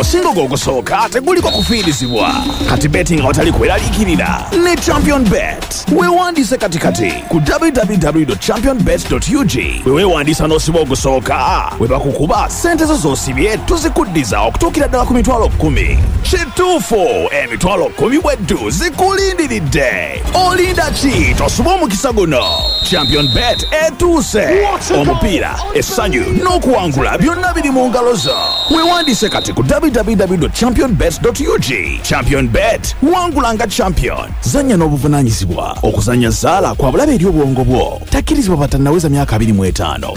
omusingo gw'ogusooka teguliko kufiirizibwa. Kati betting awatali kweraliikirira ne Champion Bet. Weewandiise katikati ku www.championbet.ug. Bwe weewandiisa n'osiba ogusooka, bwe bakukuba ssente zo z'osibye tuzikuddiza okutuukira ddala ku $10,000. Kituufu, $10,000 bweddu zikulindiridde. Olinda ki tosuba omukisa guno? Champion Bet etuuse. Omupiira, essanyu n'okuwangula byonna biri mu ngalo zo. Weewandiise kati ku www.championbet.ug. Champion Bet, wangula nga champion. Zanya n'obuvunaanyizibwa. Okuzanya zaala kwa bulabe eri obwongo bwo. Takkirizibwa batannaweza myaka 25.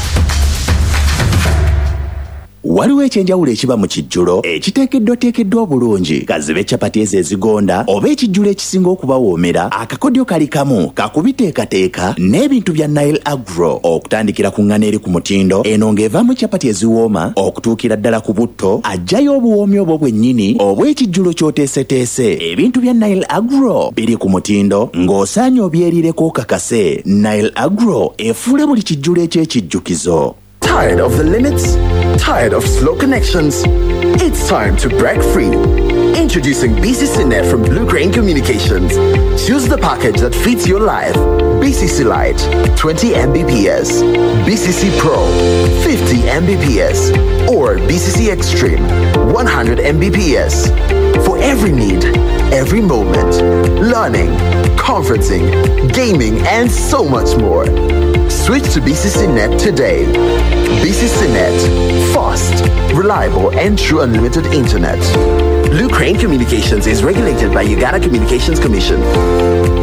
Waliwo ekyenjawulo ekiba mu kijjulo ekiteekeddwa obulungi kazibe capati ezo ezigonda oba ekijjulo ekisinga okubawoomera akakodyo kali kamu kakubiteekateeka n'ebintu bya Nile Agro okutandikira ku ngano eri ku mutindo eno ng'evaamu capati eziwooma okutuukira ddala ku butto ajjayo obuwoomi obwo bwennyini obw'ekijjulo ky'oteeseteese. Ebintu bya Nile Agro biri ku mutindo ng'osaanye obyerireko kakase. Nile Agro efuula buli kijjulo eky'ekijjukizo. Tired of the limits? Tired of slow connections? It's time to break free. Introducing BCCnet from Blue Crane Communications. Choose the package that fits your life. BCC Lite, 20 Mbps. BCC Pro, 50 Mbps. Or BCC Extreme, 100 Mbps. For every need, every moment. Learning, conferencing, gaming, and so much more. Switch to BCCnet today. BCCnet, fast, reliable, and true unlimited internet. Blue Crane Communications is regulated by Uganda Communications Commission.